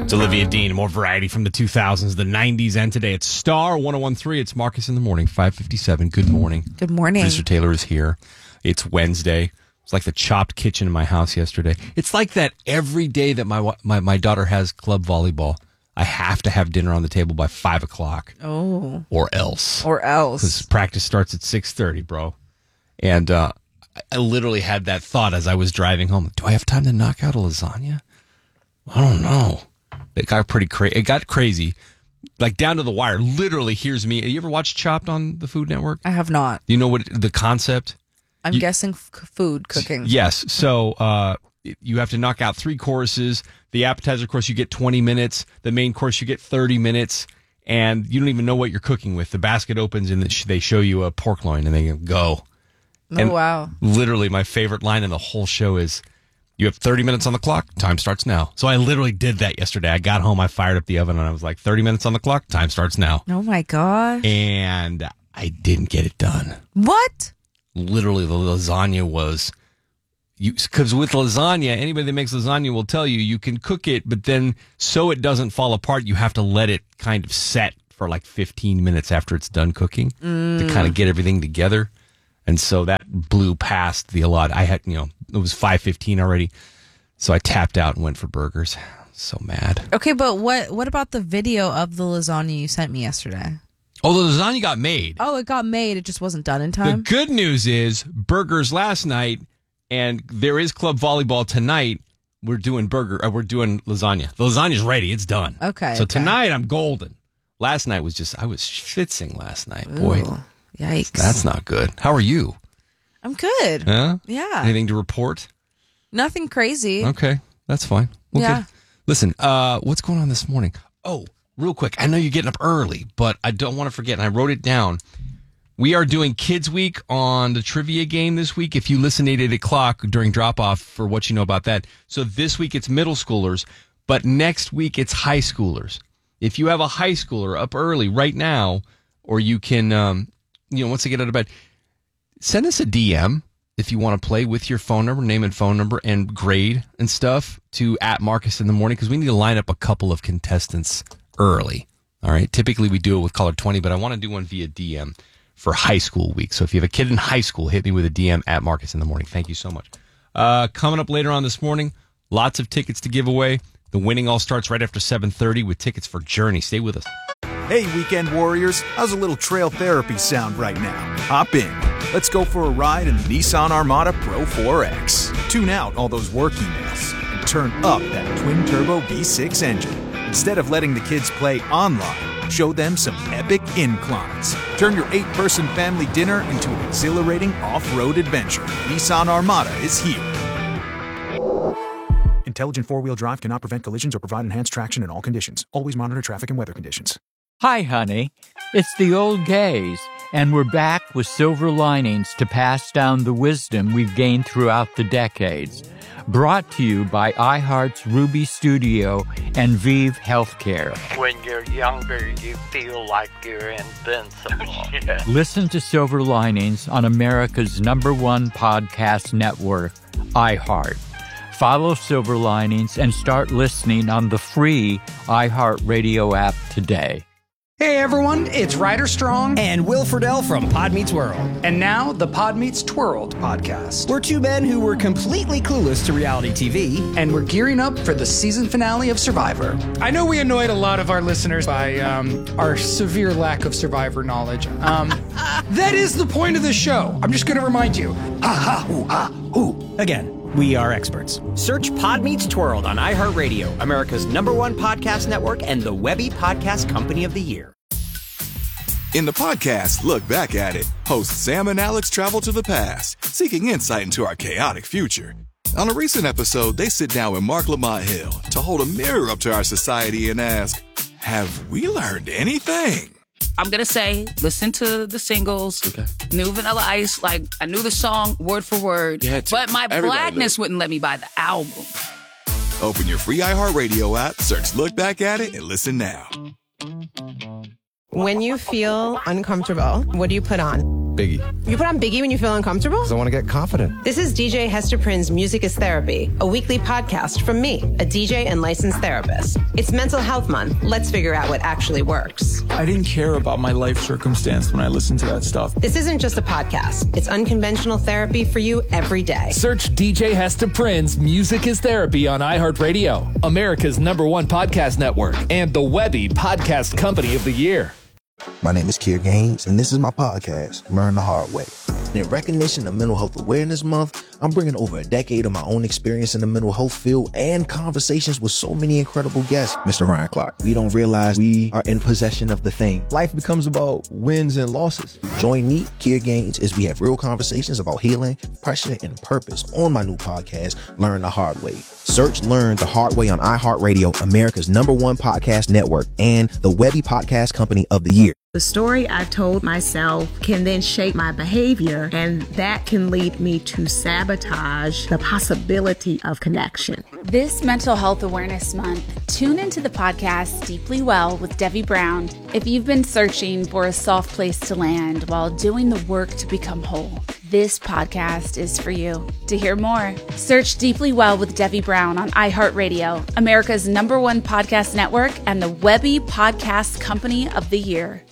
It's Olivia Dean. More variety from the 2000s, the 90s, and today. It's Star 1013. It's Marcus in the Morning, 5:57. Good morning. Good morning. Producer Taylor is here. It's Wednesday. It's like the chopped kitchen in my house yesterday. It's like that every day that my daughter has club volleyball. I have to have dinner on the table by 5 o'clock. Oh. Or else. Because practice starts at 6:30, bro. And I literally had that thought as I was driving home. Do I have time to knock out a lasagna? I don't know. It got pretty crazy. It got crazy. Like down to the wire. Literally, here's me. You ever watch Chopped on the Food Network? I have not. Do you know what the concept? I'm guessing food cooking. Yes. So you have to knock out 3 courses. The appetizer course, you get 20 minutes. The main course, you get 30 minutes. And you don't even know what you're cooking with. The basket opens and they show you a pork loin and they go. Oh, wow. Literally, my favorite line in the whole show is, you have 30 minutes on the clock, time starts now. So I literally did that yesterday. I got home, I fired up the oven, and I was like, 30 minutes on the clock, time starts now. Oh, my gosh. And I didn't get it done. What? Literally, the lasagna was... Because with lasagna, anybody that makes lasagna will tell you can cook it, but then so it doesn't fall apart, you have to let it kind of set for like 15 minutes after it's done cooking to kind of get everything together. And so that blew past the allotted. I had, it was 5:15 already. So I tapped out and went for burgers. So mad. Okay, but what about the video of the lasagna you sent me yesterday? Oh, the lasagna got made. Oh, it got made. It just wasn't done in time? The good news is burgers last night, and there is club volleyball tonight. We're doing lasagna. The lasagna's ready. It's done. Okay. So tonight I'm golden. Last night was I was schwitzing last night. Ooh. Boy. Yikes. That's not good. How are you? I'm good. Huh? Yeah. Anything to report? Nothing crazy. Okay. That's fine. Yeah. Listen, what's going on this morning? Oh, real quick. I know you're getting up early, but I don't want to forget, and I wrote it down. We are doing Kids Week on the trivia game this week. If you listen at 8 o'clock during drop-off for what you know about that. So this week it's middle schoolers, but next week it's high schoolers. If you have a high schooler up early right now, or you can... once they get out of bed, send us a DM if you want to play with your phone number, name and phone number, and grade and stuff to @Marcus in the Morning, because we need to line up a couple of contestants early. All right. Typically we do it with caller 20, but I want to do one via DM for high school week. So if you have a kid in high school, hit me with a DM @Marcus in the Morning. Thank you so much. Coming up later on this morning, lots of tickets to give away. The winning all starts right after 7:30 with tickets for Journey. Stay with us. Hey, weekend warriors, how's a little trail therapy sound right now? Hop in. Let's go for a ride in the Nissan Armada Pro 4X. Tune out all those work emails and turn up that twin-turbo V6 engine. Instead of letting the kids play online, show them some epic inclines. Turn your 8-person family dinner into an exhilarating off-road adventure. Nissan Armada is here. Intelligent four-wheel drive cannot prevent collisions or provide enhanced traction in all conditions. Always monitor traffic and weather conditions. Hi, honey. It's the old gays, and we're back with silver linings to pass down the wisdom we've gained throughout the decades. Brought to you by iHeart's Ruby Studio and Vive Healthcare. When you're younger, you feel like you're invincible. Listen to Silver Linings on America's #1 podcast network, iHeart. Follow Silver Linings and start listening on the free iHeartRadio app today. Hey everyone, it's Ryder Strong and Will Friedle from Pod Meets World. And now the Pod Meets Twirled podcast. We're 2 men who were completely clueless to reality TV. And we're gearing up for the season finale of Survivor. I know we annoyed a lot of our listeners by our severe lack of Survivor knowledge. That is the point of the show. I'm just going to remind you. Ha ha, ooh, ha, ooh. Again. We are experts. Search Pod Meets Twirled on iHeartRadio, America's #1 podcast network and the Webby Podcast Company of the Year. In the podcast, Look Back at It, hosts Sam and Alex travel to the past, seeking insight into our chaotic future. On a recent episode, they sit down with Mark Lamont Hill to hold a mirror up to our society and ask, have we learned anything? I'm going to say, listen to the singles, okay. New Vanilla Ice, like, I knew the song word for word, but my blackness wouldn't let me buy the album. Open your free iHeartRadio app, search Look Back at It, and listen now. When you feel uncomfortable, what do you put on? Biggie. You put on Biggie when you feel uncomfortable? Because I want to get confident. This is DJ Hester Prynne's Music is Therapy, a weekly podcast from me, a DJ and licensed therapist. It's Mental Health Month. Let's figure out what actually works. I didn't care about my life circumstance when I listened to that stuff. This isn't just a podcast. It's unconventional therapy for you every day. Search DJ Hester Prynne's Music is Therapy on iHeartRadio, America's #1 podcast network, and the Webby Podcast Company of the Year. My name is Kier Gaines, and this is my podcast, Learn the Hard Way. In recognition of Mental Health Awareness Month, I'm bringing over a decade of my own experience in the mental health field and conversations with so many incredible guests. Mr. Ryan Clark, we don't realize we are in possession of the thing. Life becomes about wins and losses. Join me, Kier Gaines, as we have real conversations about healing, pressure, and purpose on my new podcast, Learn the Hard Way. Search Learn the Hard Way on iHeartRadio, America's #1 podcast network, and the Webby Podcast Company of the Year. The story I've told myself can then shape my behavior, and that can lead me to sabotage the possibility of connection. This Mental Health Awareness Month, tune into the podcast Deeply Well with Debbie Brown if you've been searching for a soft place to land while doing the work to become whole. This podcast is for you. To hear more, search Deeply Well with Debbie Brown on iHeartRadio, America's #1 podcast network, and the Webby Podcast Company of the Year.